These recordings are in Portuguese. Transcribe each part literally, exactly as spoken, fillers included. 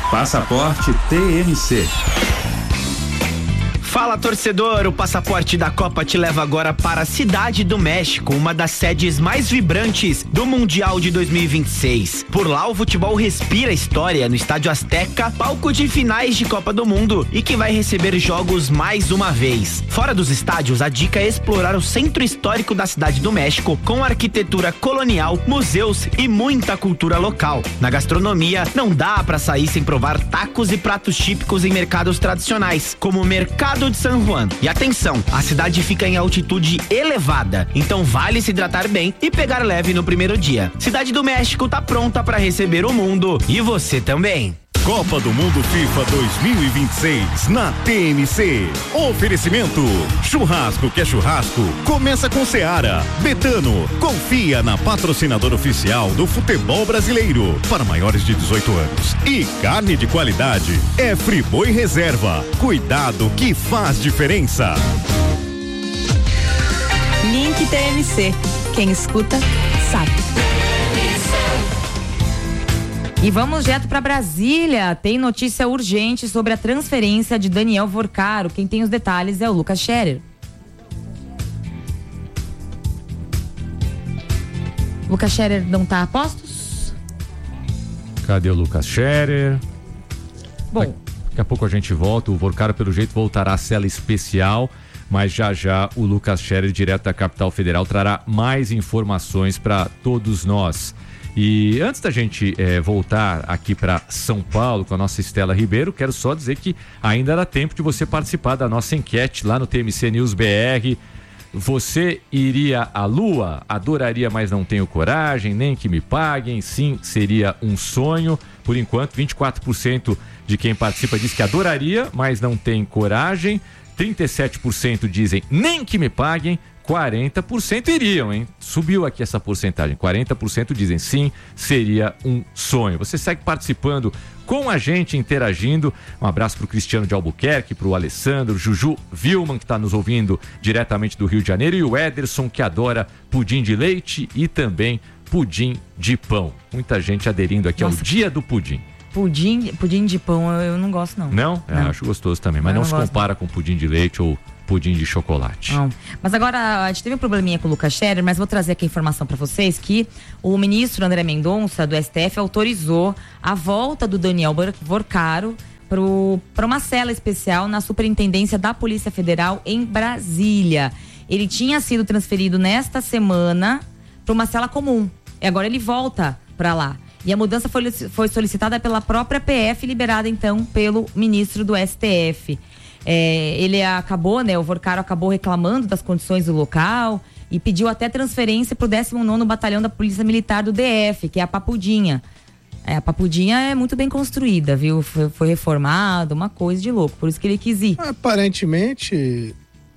Passaporte T M C. Fala, torcedor, o Passaporte da Copa te leva agora para a Cidade do México, uma das sedes mais vibrantes do Mundial de dois mil e vinte e seis. Por lá o futebol respira história no Estádio Azteca, palco de finais de Copa do Mundo e que vai receber jogos mais uma vez. Fora dos estádios, a dica é explorar o centro histórico da Cidade do México com arquitetura colonial, museus e muita cultura local. Na gastronomia, não dá para sair sem provar tacos e pratos típicos em mercados tradicionais, como o Mercado de San Juan. E atenção, a cidade fica em altitude elevada, então vale se hidratar bem e pegar leve no primeiro dia. Cidade do México tá pronta para receber o mundo e você também. Copa do Mundo FIFA dois mil e vinte e seis na T M C. Oferecimento: churrasco que é churrasco, começa com Seara. Betano, confia na patrocinadora oficial do futebol brasileiro para maiores de dezoito anos. E carne de qualidade é Friboi Reserva. Cuidado que faz diferença. Link T M C. Quem escuta, sabe. E vamos direto para Brasília. Tem notícia urgente sobre a transferência de Daniel Vorcaro. Quem tem os detalhes é o Lucas Scherer. Lucas Scherer não tá a postos? Cadê o Lucas Scherer? Bom, daqui a pouco a gente volta. O Vorcaro, pelo jeito, voltará à cela especial. Mas já já o Lucas Scherer, direto da capital federal, trará mais informações para todos nós. E antes da gente eh, voltar aqui para São Paulo com a nossa Estela Ribeiro, quero só dizer que ainda dá tempo de você participar da nossa enquete lá no T M C News B R. Você iria à Lua? Adoraria, mas não tenho coragem, nem que me paguem. Sim, seria um sonho. Por enquanto, vinte e quatro por cento de quem participa diz que adoraria, mas não tem coragem. trinta e sete por cento dizem nem que me paguem. quarenta por cento iriam, hein? Subiu aqui essa porcentagem. quarenta por cento dizem sim, seria um sonho. Você segue participando com a gente, interagindo. Um abraço pro Cristiano de Albuquerque, pro Alessandro, Juju Vilman, que está nos ouvindo diretamente do Rio de Janeiro, e o Ederson, que adora pudim de leite e também pudim de pão. Muita gente aderindo aqui Nossa. ao Dia do Pudim. Pudim, pudim de pão eu, eu não gosto, não. Não? não. É, acho gostoso também, mas não, não se compara com pudim de leite ou pudim de chocolate. Não. Mas agora, a gente teve um probleminha com o Lucas Scherer, mas vou trazer aqui a informação para vocês que o ministro André Mendonça, do S T F, autorizou a volta do Daniel Vorcaro para uma cela especial na Superintendência da Polícia Federal em Brasília. Ele tinha sido transferido nesta semana para uma cela comum. E agora ele volta para lá. E a mudança foi, foi solicitada pela própria P F, liberada então pelo ministro do S T F. É, ele acabou, né, o Vorcaro acabou reclamando das condições do local e pediu até transferência para o décimo nono Batalhão da Polícia Militar do D F, que é a Papudinha. É, a Papudinha é muito bem construída, viu? Foi, foi reformada, uma coisa de louco, por isso que ele quis ir. Aparentemente,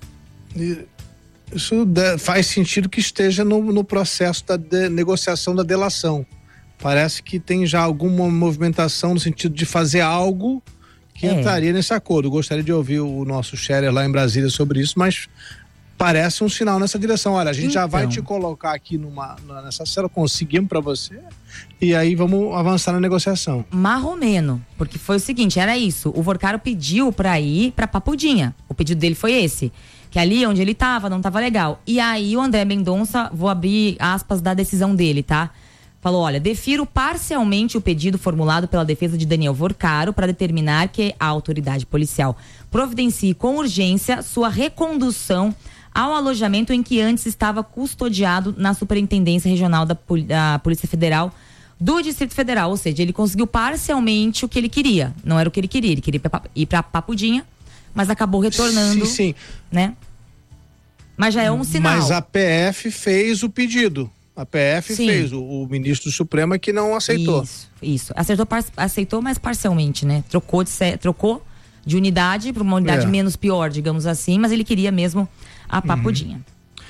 isso faz sentido que esteja no, no processo da de, negociação da delação. Parece que tem já alguma movimentação no sentido de fazer algo que é. entraria nesse acordo. Eu gostaria de ouvir o nosso Scherer lá em Brasília sobre isso, mas parece um sinal nessa direção. Olha, a gente então. já vai te colocar aqui numa, nessa cela, conseguimos para você, e aí vamos avançar na negociação. Marromeno, porque foi o seguinte, era isso, o Vorcaro pediu para ir para Papudinha, o pedido dele foi esse, que ali onde ele tava não tava legal. E aí o André Mendonça, vou abrir aspas da decisão dele, tá? Falou, olha, defiro parcialmente o pedido formulado pela defesa de Daniel Vorcaro para determinar que a autoridade policial providencie com urgência sua recondução ao alojamento em que antes estava custodiado na Superintendência Regional da, Pol- da Polícia Federal do Distrito Federal. Ou seja, ele conseguiu parcialmente o que ele queria. Não era o que ele queria, ele queria ir para Papudinha, mas acabou retornando, sim, sim. né? Mas já é um sinal. Mas a P F fez o pedido. A P F Sim. fez, o, o ministro do Supremo é que não aceitou. Isso, isso. Acertou, par, aceitou, mas parcialmente, né? Trocou de, trocou de unidade para uma unidade é. menos pior, digamos assim, mas ele queria mesmo a Papudinha. Uhum.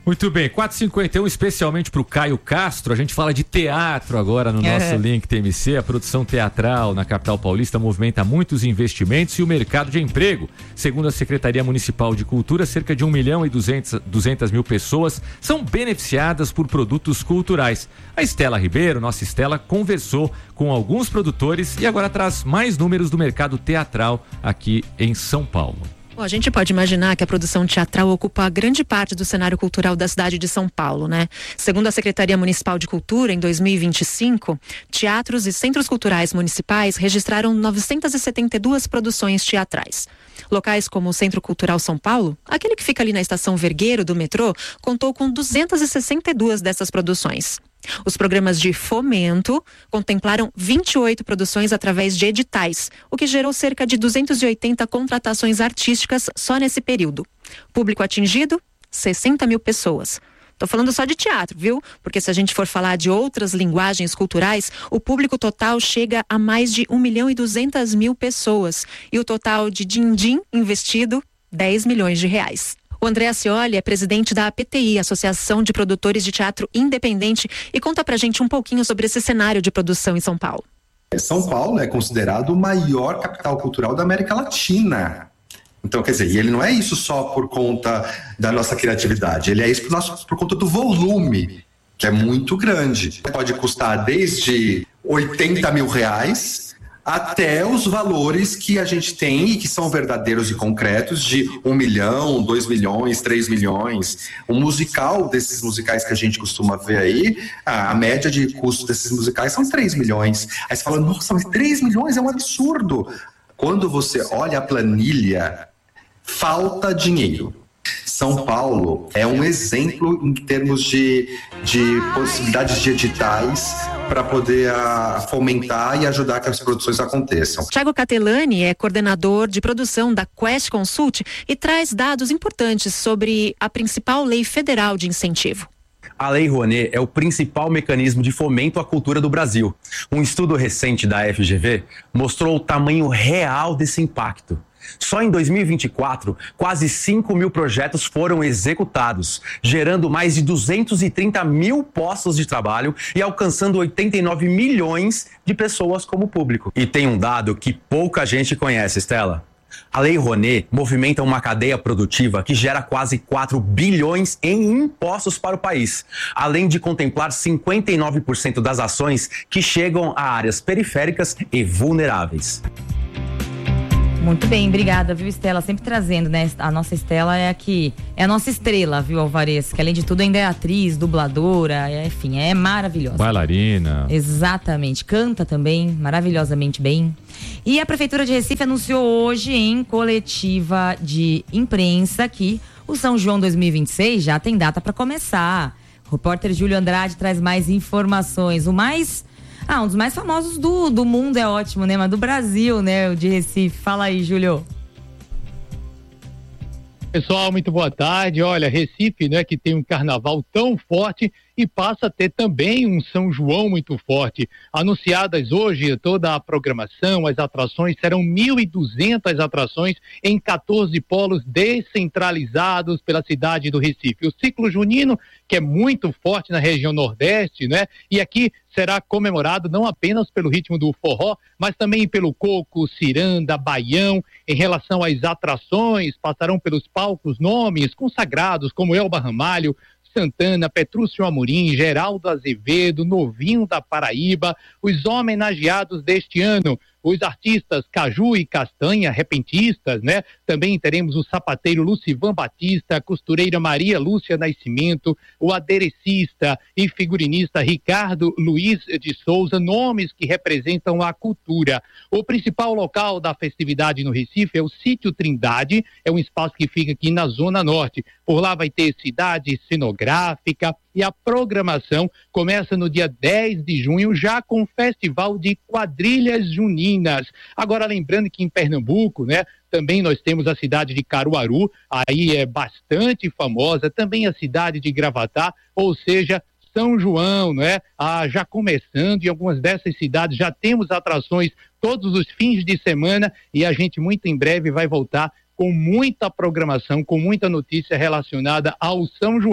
Muito bem, quatro e cinquenta e um, especialmente para o Caio Castro. A gente fala de teatro agora no nosso é. Link T M C. A produção teatral na capital paulista movimenta muitos investimentos e o mercado de emprego. Segundo a Secretaria Municipal de Cultura, cerca de um milhão e duzentas mil pessoas são beneficiadas por produtos culturais. A Estela Ribeiro, nossa Estela, conversou com alguns produtores e agora traz mais números do mercado teatral aqui em São Paulo. Bom, a gente pode imaginar que a produção teatral ocupa grande parte do cenário cultural da cidade de São Paulo, né? Segundo a Secretaria Municipal de Cultura, em dois mil e vinte e cinco, teatros e centros culturais municipais registraram novecentas e setenta e duas produções teatrais. Locais como o Centro Cultural São Paulo, aquele que fica ali na estação Vergueiro do metrô, contou com duzentas e sessenta e duas dessas produções. Os programas de fomento contemplaram vinte e oito produções através de editais, o que gerou cerca de duzentas e oitenta contratações artísticas só nesse período. Público atingido, sessenta mil pessoas. Tô falando só de teatro, viu? Porque se a gente for falar de outras linguagens culturais, o público total chega a mais de um milhão e duzentas mil pessoas. E o total de din-din investido, dez milhões de reais. O André Ascioli é presidente da A P T I, Associação de Produtores de Teatro Independente, e conta pra gente um pouquinho sobre esse cenário de produção em São Paulo. São Paulo é considerado o maior capital cultural da América Latina. Então, quer dizer, e ele não é isso só por conta da nossa criatividade, ele é isso por, nosso, por conta do volume, que é muito grande. Pode custar desde oitenta mil reais até os valores que a gente tem e que são verdadeiros e concretos de um milhão, dois milhões, três milhões. O musical desses musicais que a gente costuma ver aí, a média de custo desses musicais são três milhões. Aí você fala, nossa, mas três milhões é um absurdo. Quando você olha a planilha, falta dinheiro. São Paulo é um exemplo em termos de, de possibilidades de editais para poder a, fomentar e ajudar que as produções aconteçam. Thiago Catelani é coordenador de produção da Quest Consult e traz dados importantes sobre a principal lei federal de incentivo. A Lei Rouanet é o principal mecanismo de fomento à cultura do Brasil. Um estudo recente da F G V mostrou o tamanho real desse impacto. Só em dois mil e vinte e quatro, quase cinco mil projetos foram executados, gerando mais de duzentos e trinta mil postos de trabalho e alcançando oitenta e nove milhões de pessoas como público. E tem um dado que pouca gente conhece, Estela. A Lei Rouanet movimenta uma cadeia produtiva que gera quase quatro bilhões em impostos para o país, além de contemplar cinquenta e nove por cento das ações que chegam a áreas periféricas e vulneráveis. Muito bem, obrigada, viu, Estela? Sempre trazendo, né? A nossa Estela é aqui, é a nossa estrela, viu, Alvarez? Que além de tudo ainda é atriz, dubladora, é, enfim, é maravilhosa. Bailarina. Exatamente, canta também, maravilhosamente bem. E a Prefeitura de Recife anunciou hoje em coletiva de imprensa que o São João dois mil e vinte e seis já tem data para começar. O repórter Júlio Andrade traz mais informações. O mais... Ah, um dos mais famosos do, do mundo é ótimo, né? Mas do Brasil, né? O de Recife. Fala aí, Júlio. Pessoal, muito boa tarde. Olha, Recife, né, que tem um carnaval tão forte e passa a ter também um São João muito forte. Anunciadas hoje toda a programação, as atrações, serão mil e duzentas atrações em quatorze polos descentralizados pela cidade do Recife. O ciclo junino, que é muito forte na região nordeste, né? E aqui será comemorado não apenas pelo ritmo do forró, mas também pelo coco, ciranda, baião. Em relação às atrações, passarão pelos palcos nomes consagrados como Elba Ramalho, Santana, Petrúcio Amorim, Geraldo Azevedo, Novinho da Paraíba, os homenageados deste ano, os artistas Caju e Castanha, repentistas, né? Também teremos o sapateiro Lucivan Batista, a costureira Maria Lúcia Nascimento, o aderecista e figurinista Ricardo Luiz de Souza, nomes que representam a cultura. O principal local da festividade no Recife é o Sítio Trindade, é um espaço que fica aqui na Zona Norte. Por lá vai ter cidade cenográfica, e a programação começa no dia dez de junho, já com o Festival de Quadrilhas Juninas. Agora, lembrando que em Pernambuco, né, também nós temos a cidade de Caruaru, aí é bastante famosa, também a cidade de Gravatá, ou seja, São João, né? Ah, já começando, em algumas dessas cidades já temos atrações todos os fins de semana e a gente muito em breve vai voltar com muita programação, com muita notícia relacionada ao São João.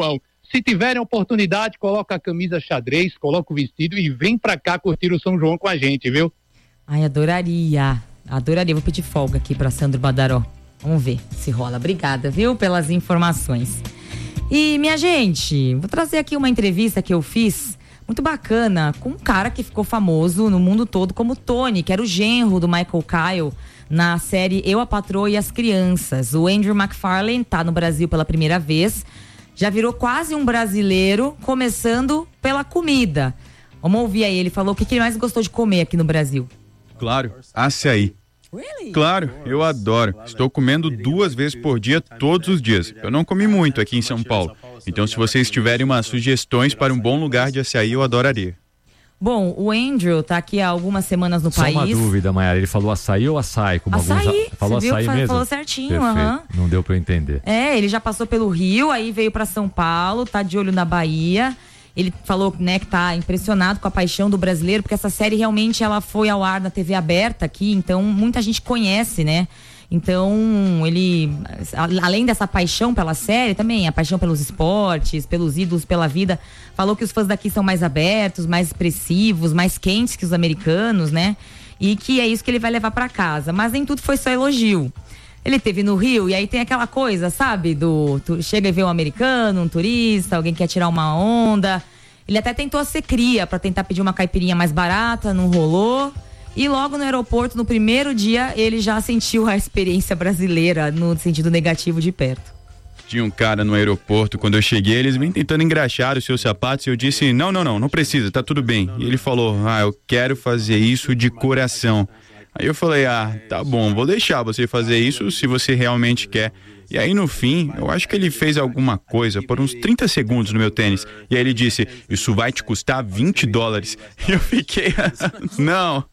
se tiverem oportunidade, coloca a camisa xadrez, coloca o vestido e vem pra cá curtir o São João com a gente, viu? Ai, adoraria. Adoraria. Vou pedir folga aqui pra Sandro Badaró. Vamos ver se rola. Obrigada, viu, pelas informações. E, minha gente, vou trazer aqui uma entrevista que eu fiz, muito bacana, com um cara que ficou famoso no mundo todo como Tony, que era o genro do Michael Kyle na série Eu, a Patroa e as Crianças. O Andrew McFarlane tá no Brasil pela primeira vez, já virou quase um brasileiro, começando pela comida. Vamos ouvir aí, ele falou o que, que ele mais gostou de comer aqui no Brasil. Claro, açaí. Claro, eu adoro. Estou comendo duas vezes por dia, todos os dias. Eu não comi muito aqui em São Paulo. Então, se vocês tiverem umas sugestões para um bom lugar de açaí, eu adoraria. Bom, o Andrew tá aqui há algumas semanas no Só país. Só uma dúvida, Mayara. Ele falou açaí ou açaí? Como açaí. Alguns... Falou Você viu? açaí mesmo? Falou certinho, aham. Uhum. Não deu pra eu entender. É, ele já passou pelo Rio, aí veio pra São Paulo, tá de olho na Bahia. Ele falou, né, que tá impressionado com a paixão do brasileiro, porque essa série realmente ela foi ao ar na T V aberta aqui, então muita gente conhece, né? Então, ele, além dessa paixão pela série, também a paixão pelos esportes, pelos ídolos, pela vida, falou que os fãs daqui são mais abertos, mais expressivos, mais quentes que os americanos, né? E que é isso que ele vai levar pra casa. Mas nem tudo foi só elogio. Ele teve no Rio e aí tem aquela coisa, sabe? Do tu, chega e vê um americano, um turista, alguém quer tirar uma onda. Ele até tentou ser cria pra tentar pedir uma caipirinha mais barata, não rolou. E logo no aeroporto, no primeiro dia, ele já sentiu a experiência brasileira no sentido negativo de perto. Tinha um cara no aeroporto, quando eu cheguei, eles vêm tentando engraxar os seus sapatos e eu disse, não, não, não, não precisa, tá tudo bem. E ele falou, ah, eu quero fazer isso de coração. Aí eu falei, ah, tá bom, vou deixar você fazer isso se você realmente quer. E aí no fim, eu acho que ele fez alguma coisa por uns trinta segundos no meu tênis. E aí ele disse, isso vai te custar vinte dólares. E eu fiquei, não.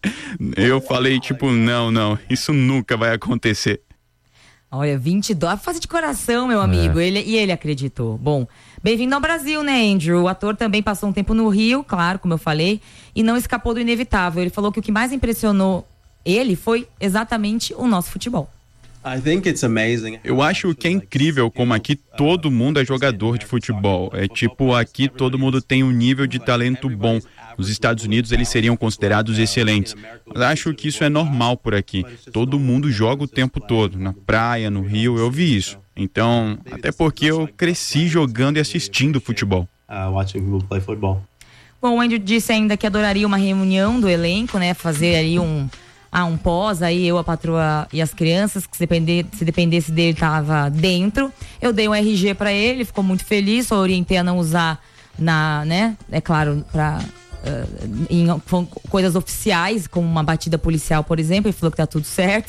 Eu falei tipo, não, não, isso nunca vai acontecer. Olha, vinte dólares, fazer de coração, meu amigo. É. Ele, e ele acreditou. Bom, bem-vindo ao Brasil, né, Andrew? O ator também passou um tempo no Rio, claro, como eu falei, e não escapou do inevitável. Ele falou que o que mais impressionou ele foi exatamente o nosso futebol. Eu acho que é incrível como aqui todo mundo é jogador de futebol. É tipo, aqui todo mundo tem um nível de talento bom. Nos Estados Unidos eles seriam considerados excelentes. Mas acho que isso é normal por aqui. Todo mundo joga o tempo todo. Na praia, no Rio, eu vi isso. Então, até porque eu cresci jogando e assistindo futebol. Bom, o Andrew disse ainda que adoraria uma reunião do elenco, né? Fazer aí um... Ah, um pós, aí eu, a patroa e as crianças, que se, depender, se dependesse dele, tava dentro. Eu dei um R G pra ele, ficou muito feliz, só orientei a não usar na, né, é claro, pra uh, em coisas oficiais, como uma batida policial, por exemplo, ele falou que tá tudo certo.